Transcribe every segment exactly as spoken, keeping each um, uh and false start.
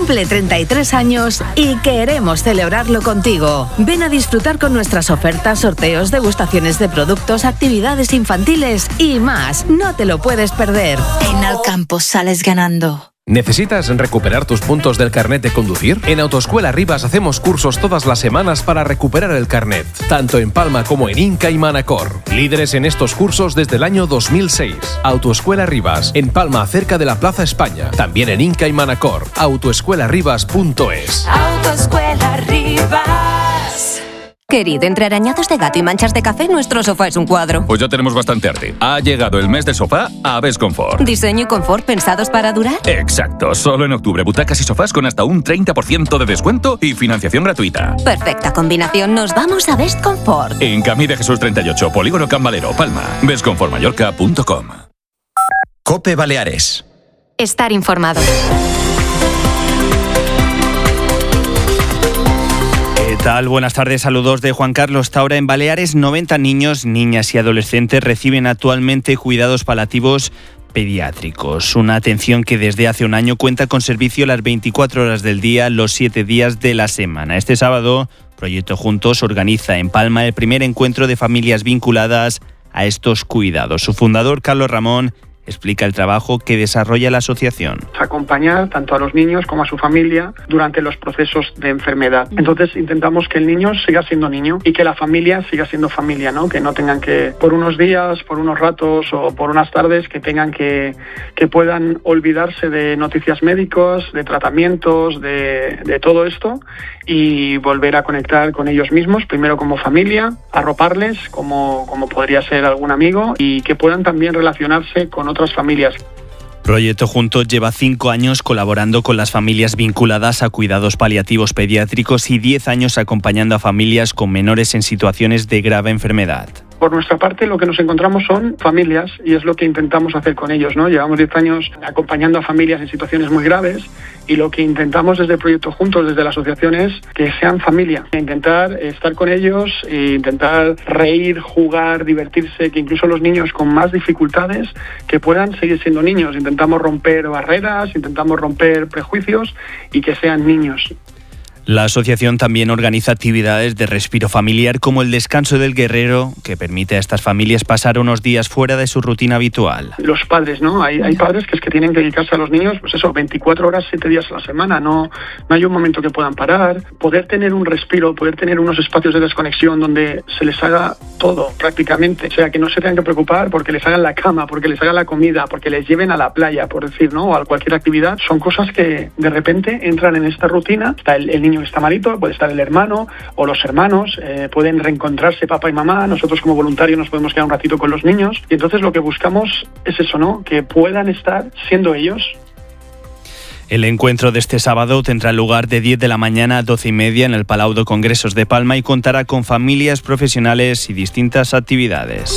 Cumple treinta y tres años y queremos celebrarlo contigo. Ven a disfrutar con nuestras ofertas, sorteos, degustaciones de productos, actividades infantiles y más. No te lo puedes perder. En Alcampo sales ganando. ¿Necesitas recuperar tus puntos del carnet de conducir? En Autoescuela Rivas hacemos cursos todas las semanas para recuperar el carnet, tanto en Palma como en Inca y Manacor. Líderes en estos cursos desde el año dos mil seis. Autoescuela Rivas, en Palma, cerca de la Plaza España. También en Inca y Manacor. autoescuela rivas punto es. Autoescuela Rivas. Querido, entre arañazos de gato y manchas de café, nuestro sofá es un cuadro. Pues ya tenemos bastante arte. Ha llegado el mes del sofá a Besconfort. ¿Diseño y confort pensados para durar? Exacto. Solo en octubre, butacas y sofás con hasta un treinta por ciento de descuento y financiación gratuita. Perfecta combinación. Nos vamos a Best Comfort. En Camí de Jesús treinta y ocho, Polígono Can Valero, Palma. best comfort mallorca punto com. COPE Baleares. Estar informado. ¿Qué tal? Buenas tardes, saludos de Juan Carlos Taura. En Baleares, noventa niños, niñas y adolescentes reciben actualmente cuidados paliativos pediátricos. Una atención que desde hace un año cuenta con servicio las veinticuatro horas del día, los siete días de la semana. Este sábado, Proyecto Juntos organiza en Palma el primer encuentro de familias vinculadas a estos cuidados. Su fundador, Carlos Ramón, explica el trabajo que desarrolla la asociación. Acompañar tanto a los niños como a su familia durante los procesos de enfermedad. Entonces intentamos que el niño siga siendo niño y que la familia siga siendo familia, ¿no? Que no tengan que, por unos días, por unos ratos o por unas tardes, que tengan que, que puedan olvidarse de noticias médicas, de tratamientos, de, de todo esto y volver a conectar con ellos mismos, primero como familia, arroparles como, como podría ser algún amigo y que puedan también relacionarse con otras familias. Proyecto Juntos lleva cinco años colaborando con las familias vinculadas a cuidados paliativos pediátricos y diez años acompañando a familias con menores en situaciones de grave enfermedad. Por nuestra parte, lo que nos encontramos son familias y es lo que intentamos hacer con ellos, ¿no? Llevamos diez años acompañando a familias en situaciones muy graves y lo que intentamos desde Proyecto Juntos, desde la asociación, es que sean familia. Intentar estar con ellos, e intentar reír, jugar, divertirse, que incluso los niños con más dificultades que puedan seguir siendo niños. Intentamos romper barreras, intentamos romper prejuicios y que sean niños. La asociación también organiza actividades de respiro familiar como el descanso del guerrero, que permite a estas familias pasar unos días fuera de su rutina habitual. Los padres, ¿no? Hay, hay padres que es que tienen que dedicarse a los niños, pues eso, veinticuatro horas, siete días a la semana. No, no hay un momento que puedan parar. Poder tener un respiro, poder tener unos espacios de desconexión donde se les haga todo prácticamente. O sea, que no se tengan que preocupar porque les hagan la cama, porque les hagan la comida, porque les lleven a la playa, por decir, ¿no? O a cualquier actividad. Son cosas que de repente entran en esta rutina. Está el, el niño que está malito, puede estar el hermano o los hermanos, eh, pueden reencontrarse papá y mamá, nosotros como voluntarios nos podemos quedar un ratito con los niños y entonces lo que buscamos es eso, ¿no? Que puedan estar siendo ellos. El encuentro de este sábado tendrá lugar de diez de la mañana a doce y media en el Palau de Congresos de Palma y contará con familias, profesionales y distintas actividades.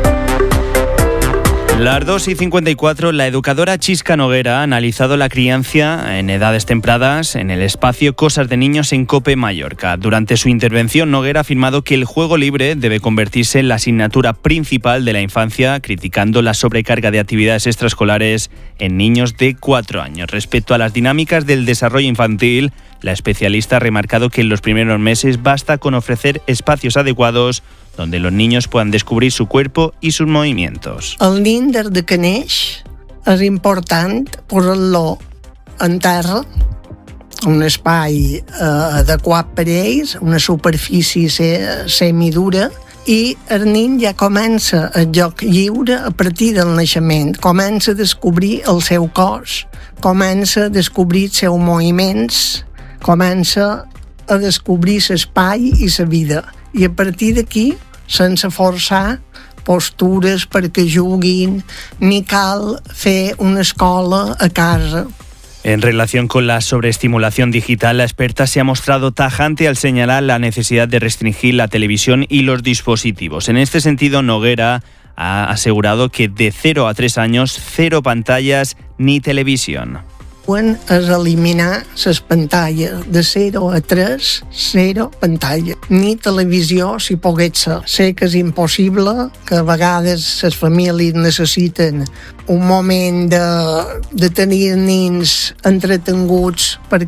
Las dos y cincuenta y cuatro, la educadora Chisca Noguera ha analizado la crianza en edades tempranas en el espacio Cosas de Niños en COPE Mallorca. Durante su intervención, Noguera ha afirmado que el juego libre debe convertirse en la asignatura principal de la infancia, criticando la sobrecarga de actividades extraescolares en niños de cuatro años. Respecto a las dinámicas del desarrollo infantil, la especialista ha remarcado que en los primeros meses basta con ofrecer espacios adecuados donde los niños puedan descubrir su cuerpo i sus movimientos. El nin des de que neix és important posar-lo en terra, un espai eh, adequat per ells, una superfície se, semidura, i el nin ja comença el joc lliure a partir del naixement, comença a descobrir el seu cos, comença a descobrir els seus moviments, comença a descobrir l'espai i la vida. I a partir d'aquí, sense forçar postures perquè juguin, ni cal fer una escola a casa. En relación con la sobreestimulación digital, la experta se ha mostrado tajante al señalar la necesidad de restringir la televisión y los dispositivos. En este sentido, Noguera ha asegurado que de cero a tres años, cero pantallas ni televisión. És eliminar les pantalles de zero a tres, zero pantalla. Ni televisió, si pogués ser. Sé que és impossible, que a vegades les famílies necessiten un moment de, de tenir nins entretenguts perquè